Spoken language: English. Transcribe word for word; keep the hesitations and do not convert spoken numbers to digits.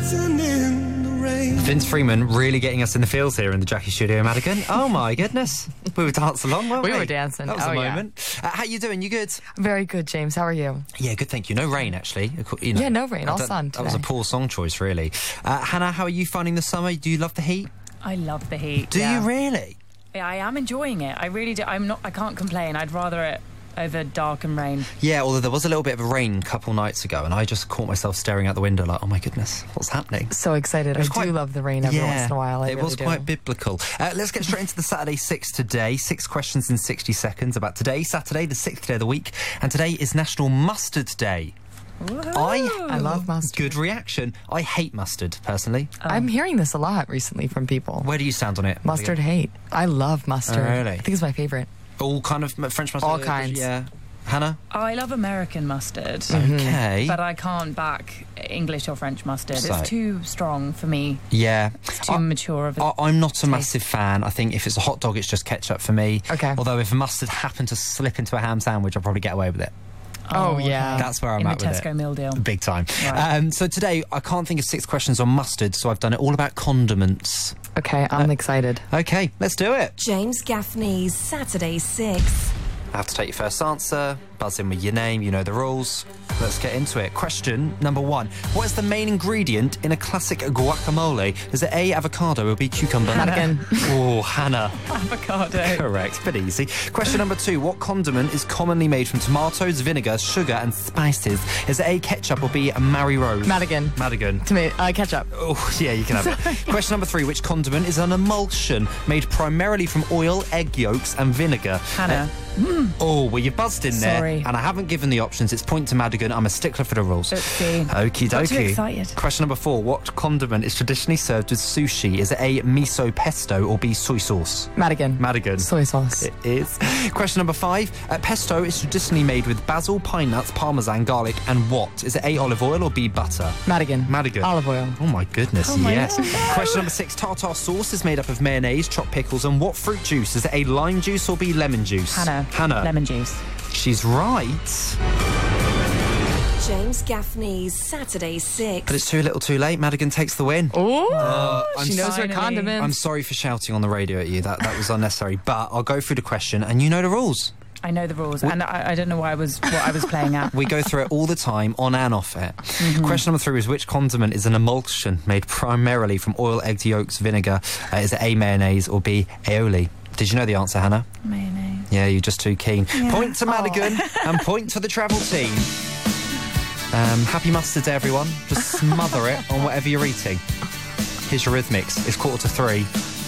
dancing in the rain. Vince Freeman really getting us in the feels here in the Jackie Studio, Madigan. Oh my goodness. We were dancing along, weren't we? We were dancing. That was oh, a yeah. moment. Uh, how you doing? You good? Very good, James. How are you? Yeah, good, thank you. No rain, actually. You know, Yeah, no rain, I all don't- sun That was a today. poor song choice, really. Uh, Hannah, how are you finding the summer? Do you love the heat? I love the heat. Do yeah. you really? Yeah, I am enjoying it. I really do. I'm not. I can't complain. I'd rather it over dark and rain. Yeah, although there was a little bit of a rain a couple nights ago, and I just caught myself staring out the window like, oh my goodness, what's happening? So excited. I was do quite- love the rain every yeah, once in a while. I it really was do. quite biblical. Uh, let's get straight into the Saturday Six today. Six questions in sixty seconds about today, Saturday, the sixth day of the week, and today is National Mustard Day. I, I love mustard. Good reaction. I hate mustard, personally. I'm hearing this a lot recently from people. Where do you stand on it? Mustard hate. I love mustard. Oh, really? I think it's my favorite. All kind of French mustard? All kinds. Yeah. Hannah? I love American mustard, Mm-hmm. Okay. but I can't back English or French mustard. So- It's too strong for me. Yeah. It's too I- mature of a I, I'm not a massive fan. I think if it's a hot dog, it's just ketchup for me. Okay. Although if mustard happened to slip into a ham sandwich, I'll probably get away with it. Oh, yeah. That's where I'm in at the with Tesco it. meal deal. Big time. Right. Um, so today, I can't think of six questions on mustard, so I've done it all about condiments. Okay, I'm excited. Okay, let's do it. James Gaffney's Saturday Six. I have to take your first answer, buzz in with your name, you know the rules. Let's get into it. Question number one. What is the main ingredient in a classic guacamole? Is it A, avocado, or B, cucumber? Madigan. Oh, Hannah. Avocado. Correct, bit easy. Question number two. What condiment is commonly made from tomatoes, vinegar, sugar, and spices? Is it A, ketchup, or B, Mary Rose? Madigan. Madigan. Tomato, uh, ketchup. Oh, yeah, you can have it. Question number three. Which condiment is an emulsion made primarily from oil, egg yolks, and vinegar? Hannah. Oh, well, you buzzed in there. Sorry. And I haven't given the options. It's point to Madigan. I'm a stickler for the rules. Oopsie. Okie Got too dokie. excited. Question number four. What condiment is traditionally served with sushi? Is it A, miso pesto, or B, soy sauce? Madigan. Madigan. Soy sauce. It is. Question number five. Uh, pesto is traditionally made with basil, pine nuts, parmesan, garlic, and what? Is it A, olive oil, or B, butter? Madigan. Madigan. Olive oil. Oh my goodness, Oh my yes. God, no. Question number six. Tartar sauce is made up of mayonnaise, chopped pickles, and what fruit juice? Is it A, lime juice, or B, lemon juice? Hannah. Hannah. Lemon juice. She's right. James Gaffney's Saturday Six. But it's too little too late. Madigan takes the win. Oh, Uh, I'm she knows her finally- condiments. I'm sorry for shouting on the radio at you. That that was unnecessary. But I'll go through the question, and you know the rules. I know the rules, and I, I don't know why I was what I was playing at. We go through it all the time, on and off it. Question number three is which condiment is an emulsion made primarily from oil, eggs, yolks, vinegar? Uh, is it A, mayonnaise, or B, aioli? Did you know the answer, Hannah? Mayonnaise. Yeah, you're just too keen. Yeah. Point to Madigan and point to the travel team. Um, happy mustard day, everyone. Just smother it on whatever you're eating. Here's your Rhythmics. It's quarter to three.